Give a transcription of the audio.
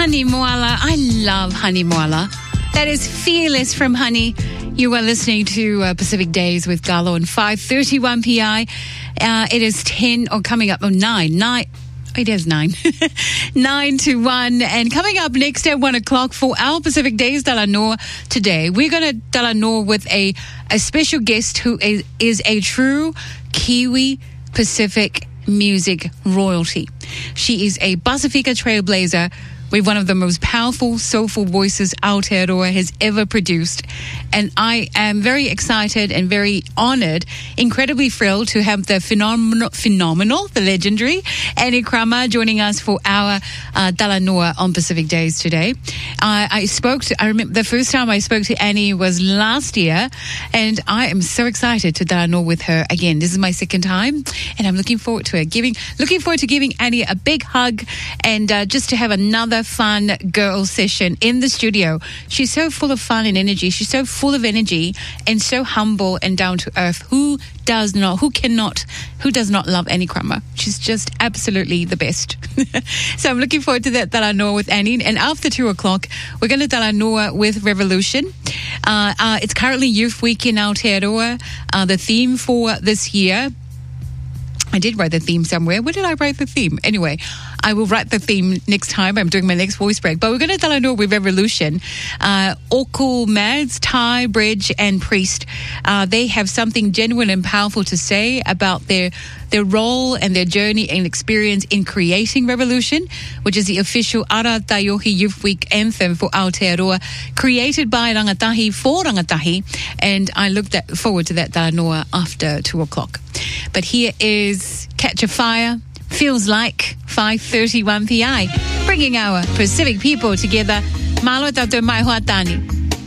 Honey Moala. I love Honey Moala. That is Fearless from Honey. You are listening to Pacific Days with Galo and 5:31 PI. It is 10 or coming up on 9. It is 9. 9 to 1. And coming up next at 1 o'clock for our Pacific Days Talanoa today, we're going to Talanoa with a special guest who is a true Kiwi Pacific music royalty. She is a Pasifika trailblazer with one of the most powerful, soulful voices Aotearoa has ever produced. And I am very excited and very honored, incredibly thrilled to have the phenomenal, the legendary Annie Krama joining us for our Talanoa on Pacific Days today. I remember the first time I spoke to Annie was last year, and I am so excited to Talanoa with her again. This is my second time, and I'm looking forward to giving Annie a big hug and just to have another fun girl session in the studio. She's so full of fun and energy. She's so full of energy and so humble and down to earth. Who does not love Annie Krama? She's just absolutely the best. So I'm looking forward to that Talanoa with Annie. And after 2 o'clock, we're going to Talanoa with Revolution. It's currently Youth Week in Aotearoa. The theme for this year, I did write the theme somewhere. Where did I write the theme? Anyway, I will write the theme next time. I'm doing my next voice break. But we're going to Talanoa with Revolution. Oku Mads, Ty, Bridge, and Priest. They have something genuine and powerful to say about their role and their journey and experience in creating Revolution, which is the official Ara Taiohi Youth Week anthem for Aotearoa, created by Rangatahi for Rangatahi. And I looked forward to that Talanoa after 2 o'clock. But here is Catch a Fire, Feels Like, 5:31 PI, bringing our Pacific people together. Malo tatou mai hoa tani.